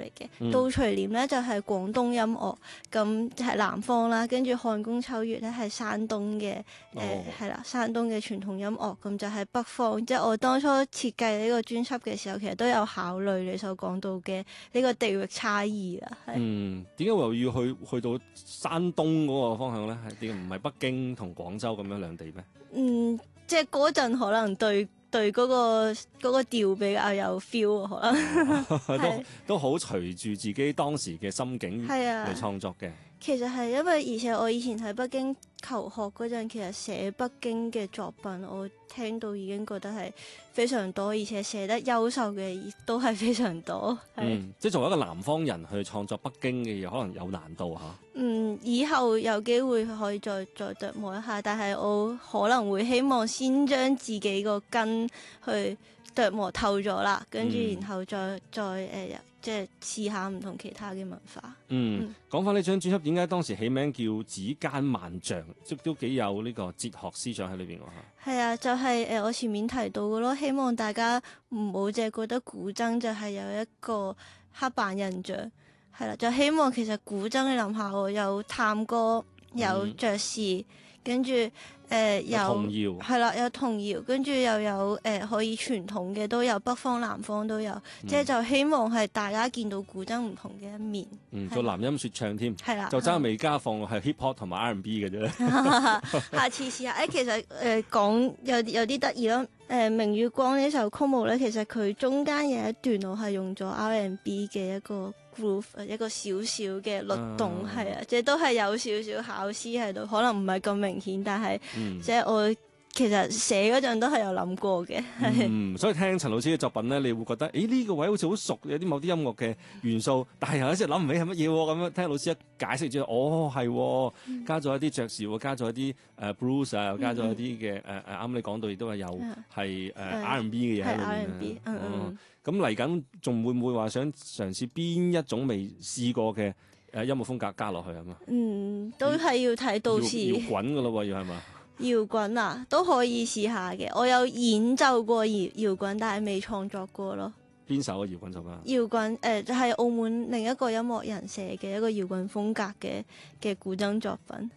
嚟嘅。杜隨廉咧就係廣東音樂，咁係南方啦，跟住漢宮秋月咧係山東嘅係啦，山東嘅傳統音樂，咁就係北方。即係我當初設計呢個專輯嘅時候，其實都有考慮你所講到嘅呢個地域差異啦。 點解又要去到山東嗰個方向咧？係點解唔係北京同廣州咁樣兩地咩？ 即係嗰陣可能對嗰個調比較有 feel 可能都好隨住自己當時嘅心境嚟創作嘅。 其實係因為，而且我以前喺北京求學嗰陣，其實寫北京嘅作品，我聽到已經覺得係非常多，而且寫得優秀嘅亦都係非常多。 即係作為一個南方人去創作北京嘅嘢，可能有難度嚇。 以後有機會可以再琢磨一下，但係我可能會希望先將自己個根去琢磨透咗啦，跟住然後再即係試下唔同其他嘅文化。 講翻呢張專輯，點解當時起名叫指間萬象，即都幾有呢個哲學思想喺裏邊喎嚇。 係啊，就係我前面提到嘅咯，希望大家唔好淨係覺得古箏就係有一個刻板印象，係啦，就希望其實古箏你諗下喎，有探戈，有爵士，跟住有童謠， 係啦，有童謠，跟住又有可以傳統嘅都有，北方南方都有，即係就希望係大家見到古箏唔同嘅一面。 做男音説唱添， 係啦， 就爭未加放係 hip hop 同埋 R&B 嘅啫。 下次試下。其實講有啲得意咯。明月光呢首曲目咧，其實佢中間有一段我係用咗 R&B 嘅一個 groove， 一個少少嘅律動，係啊，即係都係有少少巧思喺度，可能唔係咁明顯，但係即係我其實寫嗰陣都係有諗過嘅。 所以聽陳老師嘅作品咧，你會覺得呢個位好似好熟，有啲某啲音樂嘅元素，但係有時諗唔起係乜嘢喎。咁樣聽老師一解釋之後，係加咗一啲爵士喎，加咗一啲blues 啊，又加咗一啲嘅啱你講到亦都係有係R&B 嘅嘢喺裏面。咁嚟緊仲會唔會話想嘗試邊一種未試過嘅音樂風格加落去啊嘛？ 都係要睇到時搖滾㗎咯喎，要係嘛？ 搖滾啊，都可以試下嘅。我有演奏過搖滾，但係未創作過咯。 邊首搖滾作品？ 搖滾就係澳門另一個音樂人寫嘅一個搖滾風格嘅古箏作品。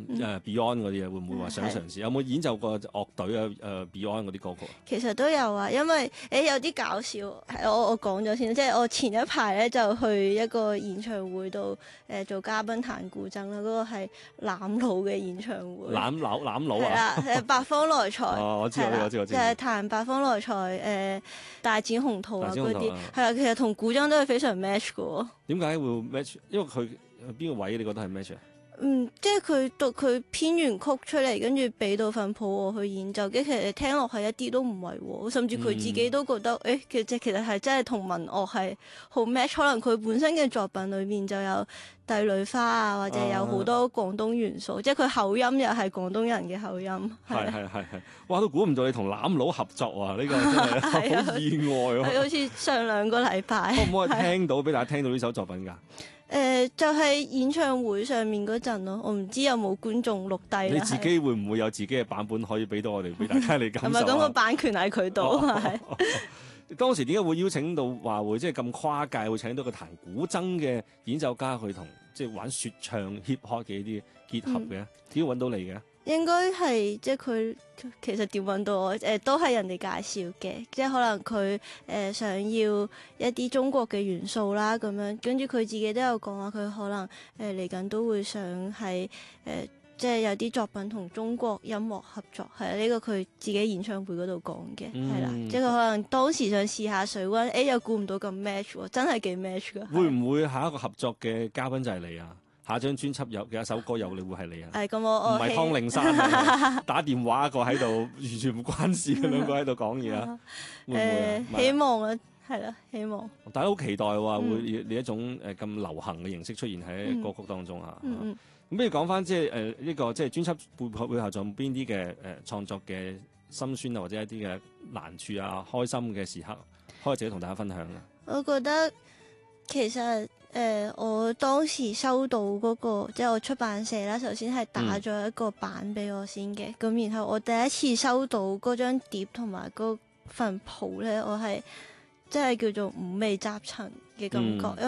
Beyond 嗰啲嘢會唔會話想嘗試？有冇演奏過樂隊啊？Beyond 嗰啲歌曲？ 其實都有啊，因為有啲搞笑，我講咗先，即係我前一排咧就去一個演唱會度做嘉賓彈古箏啦，嗰個係攬佬嘅演唱會。攬佬啊！係啦，八方來財。 我知。就係彈八方來財大展鴻圖啊嗰啲，係啊，其實同古箏都係非常 match 嘅喎。 點解會 match？因為佢邊個位你覺得係 match 啊？ 即係佢讀佢編完曲出嚟，跟住俾到份譜我去演奏，其實聽落係一啲都唔違和，甚至佢自己都覺得，其實係真係同民樂係好 match。可能佢本身嘅作品裏面就有帝女花啊，或者有好多廣東元素，即係佢口音又係廣東人嘅口音。 係，哇！都估唔到你同攬佬合作啊！呢個真係好意外喎。 好似上2個禮拜。 可唔可以聽到俾大家聽到呢首作品㗎？ 就係演唱會上面嗰陣咯，我唔知有冇觀眾錄低。 你自己會唔會有自己嘅版本可以俾到我哋，俾大家嚟感受？ 係咪咁個版權喺佢度？ 當時點解會邀請到話會即係咁跨界，會請到個彈古箏嘅演奏家去同即係玩説唱 hip hop 嘅呢啲結合嘅？點揾到你嘅？ 應該係即係佢其實點揾到我？都係人哋介紹嘅，即係可能佢想要一啲中國嘅元素啦，咁樣跟住佢自己都有講話，佢可能嚟緊都會想係即係有啲作品同中國音樂合作，係呢個佢自己演唱會嗰度講嘅，係啦，即係佢可能當時想試下水溫，又估唔到咁 match 喎，真係幾 match 㗎。 會唔會下一個合作嘅嘉賓就係你啊？下張專輯有一首歌有你會係你啊？ 咁我唔係湯令山打電話一個喺度，完全唔關事嘅兩個喺度講嘢啊？會唔會啊？ 希望啊，係啦，希望。 大家好期待話會呢一種咁流行嘅形式出現喺歌曲當中啊！咁不如講翻即係呢個即係專輯背後仲有邊啲嘅創作嘅辛酸啊，或者一啲嘅難處啊、開心嘅時刻，可以自己同大家分享啊？ 我覺得其實我當時收到嗰個即係我出版社啦，首先係打咗一個版俾我先嘅，咁然後我第一次收到嗰張碟同埋嗰份譜咧，我係真係叫做五味雜陳嘅感覺，